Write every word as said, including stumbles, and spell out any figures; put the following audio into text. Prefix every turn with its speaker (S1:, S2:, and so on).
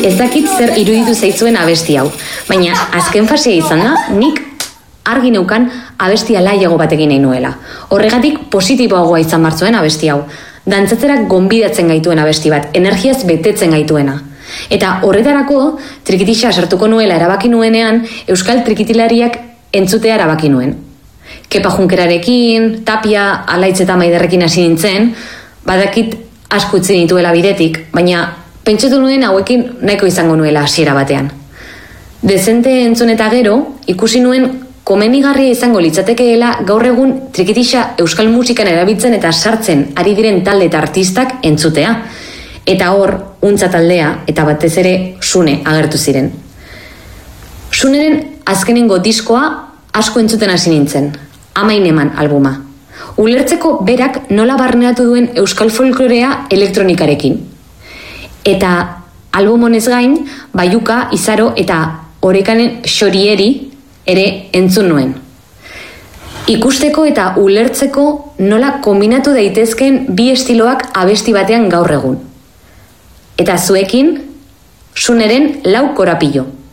S1: Ez dakit zer iruditu zaizuen abesti hau, baina azken fasea izan da, nik argi neukan abestia laiago batekin nahi nuela. Horregatik positiboagoa izan martzuen abesti hau. Dantzatzerak gonbidatzen gaituen abesti bat, energiaz betetzen gaituena. Eta horretarako, trikitixa sartuko nuela erabaki nuenean, euskal trikitilariak entzutea erabaki nuen. Kepa Junkerarekin, Tapia, Alaitz eta Maiderrekin hasi nintzen, badakit asko utzi nituela bidetik, baina pentsatu nuen hauekin nahiko izango nuela hasiera batean. Dezente entzun eta gero, ikusi nuen komenigarria izango litzatekeela gaur egun trikitixa euskal musikan erabiltzen eta sartzen ari diren talde eta artistak entzutea. Eta hor, untza taldea eta batez ere Sune agertu ziren. Suneren azkenengo diskoa asko entzuten hasi nintzen, Amain eman albuma. Ulertzeko berak nola barneratu duen euskal folklorea elektronikarekin. Eta album honez gain, Baiuka, Izaro eta Orekanen Xorieri ere entzun nuen. Ikusteko eta ulertzeko nola kombinatu daitezkeen bi estiloak abesti batean gaur egun. Eta zuekin, Suneren Lau korapilo.